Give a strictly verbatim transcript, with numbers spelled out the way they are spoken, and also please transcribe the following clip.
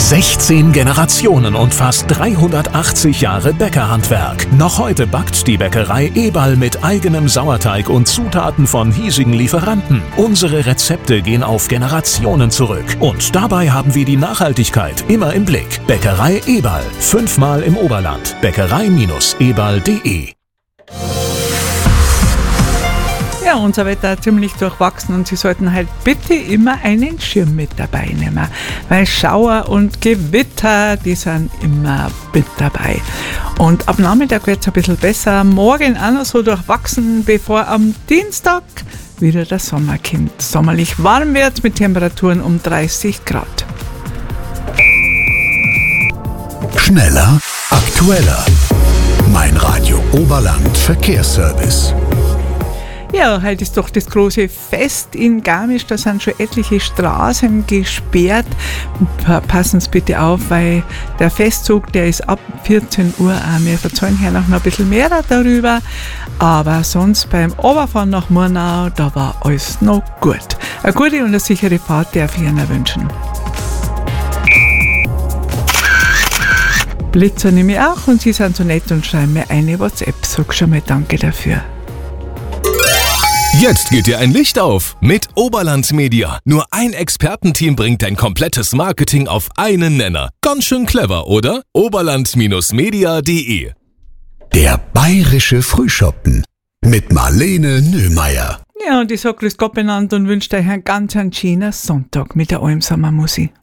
sechzehn Generationen und fast dreihundertachtzig Jahre Bäckerhandwerk. Noch heute backt die Bäckerei Eberl mit eigenem Sauerteig und Zutaten von hiesigen Lieferanten. Unsere Rezepte gehen auf Generationen zurück. Und dabei haben wir die Nachhaltigkeit immer im Blick. Bäckerei Eberl. Fünfmal im Oberland. Bäckerei eberl punkt de. Ja, unser Wetter ist ziemlich durchwachsen und Sie sollten halt bitte immer einen Schirm mit dabei nehmen, weil Schauer und Gewitter, die sind immer mit dabei. Und ab Nachmittag wird es ein bisschen besser, morgen auch noch so durchwachsen, bevor am Dienstag wieder der Sommer kommt. Sommerlich warm wird mit Temperaturen um dreißig Grad. Schneller, aktueller. Mein Radio Oberland Verkehrsservice. Ja, heute ist doch das große Fest in Garmisch, da sind schon etliche Straßen gesperrt. Passen Sie bitte auf, weil der Festzug, der ist ab vierzehn Uhr auch. Wir verzeihen hier noch ein bisschen mehr darüber, aber sonst beim Oberfahren nach Murnau, da war alles noch gut. Eine gute und eine sichere Fahrt darf ich Ihnen wünschen. Blitzer nehme ich auch und Sie sind so nett und schreiben mir eine WhatsApp. Sag schon mal danke dafür. Jetzt geht dir ein Licht auf mit Oberland Media. Nur ein Expertenteam bringt dein komplettes Marketing auf einen Nenner. Ganz schön clever, oder? oberland Media punkt de. Der bayerische Frühschoppen mit Marlene Nöhmeier. Ja, und ich sage Grüß Gott benannt und wünsche euch einen ganz schönen Sonntag mit der Almsamer Musik.